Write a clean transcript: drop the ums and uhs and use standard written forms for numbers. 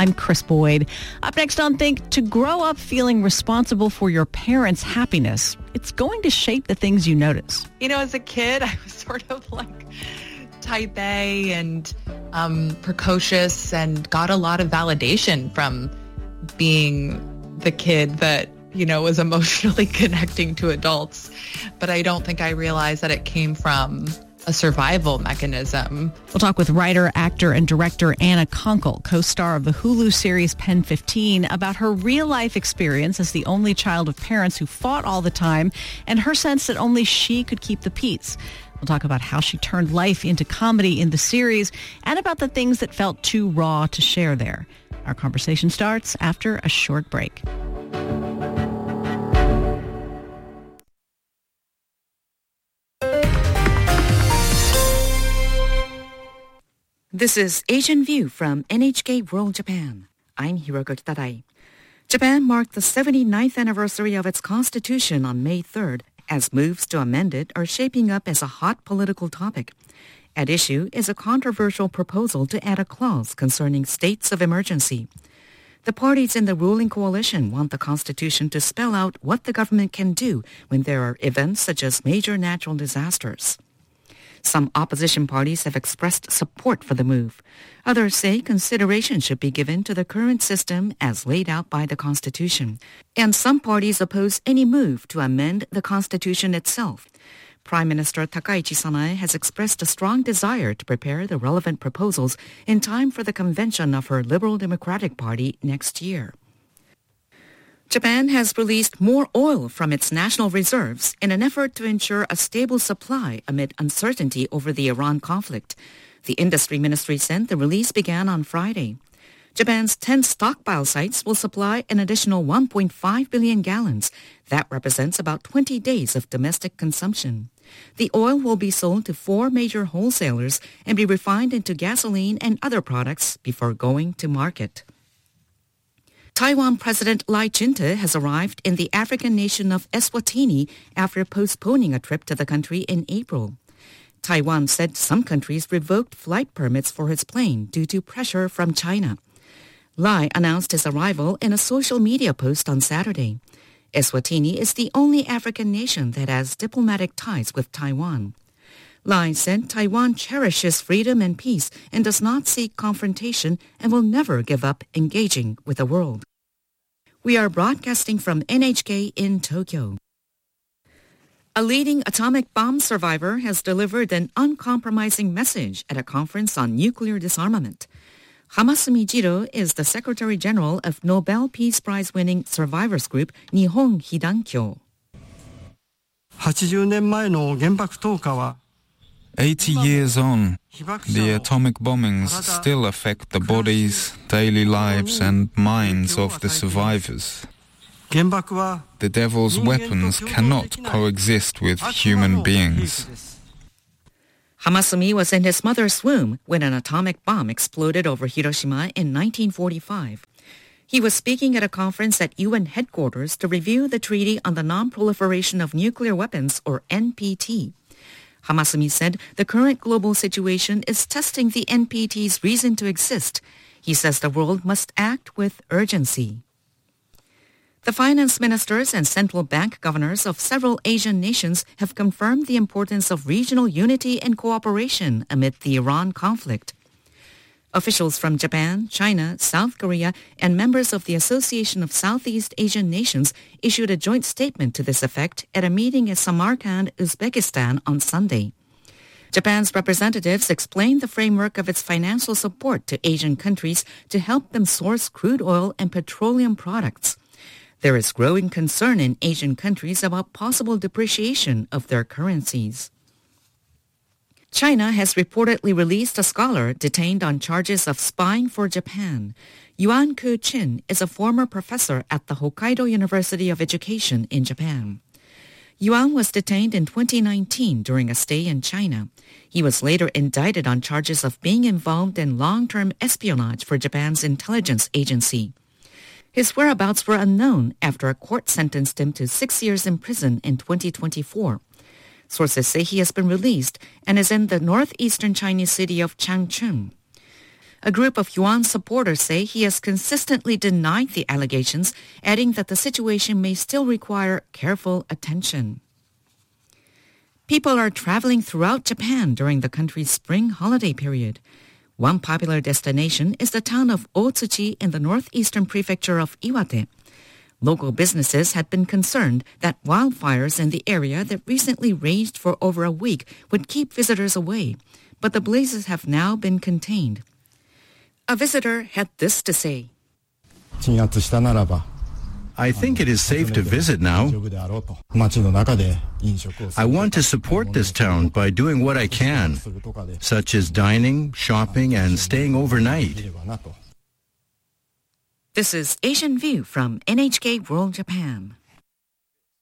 I'm Chris Boyd. Up next on Think, to grow up feeling responsible for your parents' happiness, it's going to shape the things you notice. You know, as a kid, I was sort of like type A and precocious and got a lot of validation from being the kid that, you know, was emotionally connecting to adults. But I don't think I realized that it came from a survival mechanism. We'll talk with writer, actor, and director Anna Kunkel, co-star of the Hulu series Pen 15, about her real-life experience as the only child of parents who fought all the time and her sense that only she could keep the peace. We'll talk about how she turned life into comedy in the series and about the things that felt too raw to share there. Our conversation starts after a short break. This is Asian View from NHK World Japan. I'm Hiroko Tadai. Japan marked the 79th anniversary of its constitution on May 3rd, as moves to amend it are shaping up as a hot political topic. At issue is a controversial proposal to add a clause concerning states of emergency. The parties in the ruling coalition want the constitution to spell out what the government can do when there are events such as major natural disasters. Some opposition parties have expressed support for the move. Others say consideration should be given to the current system as laid out by the Constitution. And some parties oppose any move to amend the Constitution itself. Prime Minister Takaichi Sanae has expressed a strong desire to prepare the relevant proposals in time for the convention of her Liberal Democratic Party next year. Japan has released more oil from its national reserves in an effort to ensure a stable supply amid uncertainty over the Iran conflict. The industry ministry said the release began on Friday. Japan's 10 stockpile sites will supply an additional 1.5 billion gallons. That represents about 20 days of domestic consumption. The oil will be sold to 4 major wholesalers and be refined into gasoline and other products before going to market. Taiwan President Lai Ching-te has arrived in the African nation of Eswatini after postponing a trip to the country in April. Taiwan said some countries revoked flight permits for his plane due to pressure from China. Lai announced his arrival in a social media post on Saturday. Eswatini is the only African nation that has diplomatic ties with Taiwan. Lai said Taiwan cherishes freedom and peace and does not seek confrontation and will never give up engaging with the world. We are broadcasting from NHK in Tokyo. A leading atomic bomb survivor has delivered an uncompromising message at a conference on nuclear disarmament. Hamasumi Jiro is the Secretary General of Nobel Peace Prize-winning survivors group Nihon Hidankyo. 80年前の原爆投下は 80 years on, the atomic bombings still affect the bodies, daily lives and minds of the survivors. The devil's weapons cannot coexist with human beings. Hamasumi was in his mother's womb when an atomic bomb exploded over Hiroshima in 1945. He was speaking at a conference at UN headquarters to review the Treaty on the Non-Proliferation of Nuclear Weapons, or NPT. Hamasumi said the current global situation is testing the NPT's reason to exist. He says the world must act with urgency. The finance ministers and central bank governors of several Asian nations have confirmed the importance of regional unity and cooperation amid the Iran conflict. Officials from Japan, China, South Korea, and members of the Association of Southeast Asian Nations issued a joint statement to this effect at a meeting in Samarkand, Uzbekistan on Sunday. Japan's representatives explained the framework of its financial support to Asian countries to help them source crude oil and petroleum products. There is growing concern in Asian countries about possible depreciation of their currencies. China has reportedly released a scholar detained on charges of spying for Japan. Yuan Ke-chin is a former professor at the Hokkaido University of Education in Japan. Yuan was detained in 2019 during a stay in China. He was later indicted on charges of being involved in long-term espionage for Japan's intelligence agency. His whereabouts were unknown after a court sentenced him to 6 years in prison in 2024. Sources say he has been released and is in the northeastern Chinese city of Changchun. A group of Yuan supporters say he has consistently denied the allegations, adding that the situation may still require careful attention. People are traveling throughout Japan during the country's spring holiday period. One popular destination is the town of Otsuchi in the northeastern prefecture of Iwate. Local businesses had been concerned that wildfires in the area that recently raged for over a week would keep visitors away, but the blazes have now been contained. A visitor had this to say. I think it is safe to visit now. I want to support this town by doing what I can, such as dining, shopping, and staying overnight. This is Asian View from NHK World Japan.